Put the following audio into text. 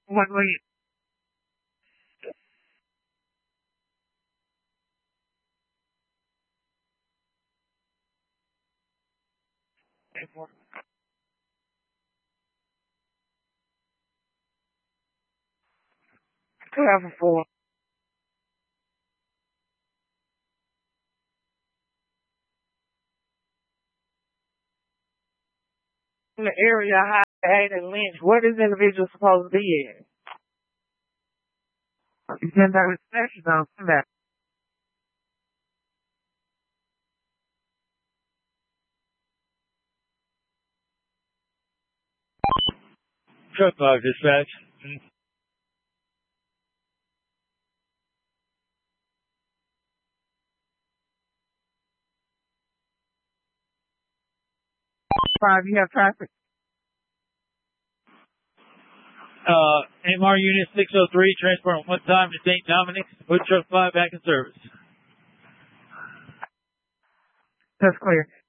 What were you? For? 2004. In the area Hyde and Lynch, where this individual supposed to be at? You sent that inspection on that. Truck 5 dispatch. Five, you have traffic. MR Unit 603, transport on one time to St. Dominic's. Put Truck 5 back in service. That's clear.